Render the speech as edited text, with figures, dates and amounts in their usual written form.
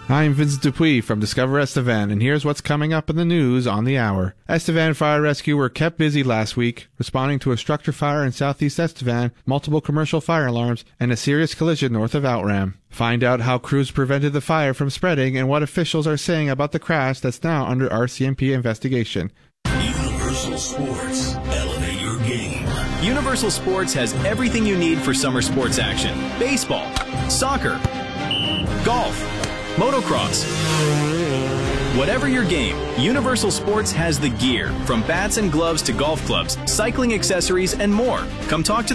I'm Vince Dupuis from Discover Estevan, and here's what's coming up in the news on the hour. Estevan Fire Rescue were kept busy last week, responding to a structure fire in southeast Estevan, multiple commercial fire alarms, and a serious collision north of Outram. Find out how crews prevented the fire from spreading and what officials are saying about the crash that's now under RCMP investigation. Universal Sports. Elevate your game. Universal Sports has everything you need for summer sports action. Baseball, soccer, golf, motocross. Whatever your game, Universal Sports has the gear, from bats and gloves to golf clubs, cycling accessories, and more. Come talk to